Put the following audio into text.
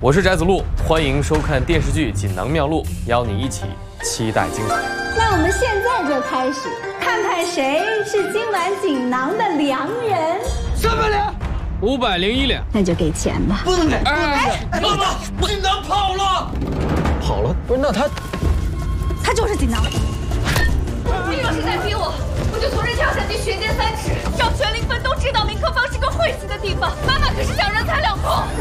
我是翟子路，欢迎收看电视剧《锦囊妙录》，邀你一起期待精彩。 那我们现在就开始，看看谁是今晚锦囊的良人。 300两 ，501两， 那就给钱吧。 不能给！ 妈妈，锦囊跑了！ 跑了？不是，那他就是锦囊。 你若是再逼我，我就从人跳下去，血溅3尺，让全灵分都知道明客坊是个晦气的地方。妈妈可是想人财两空。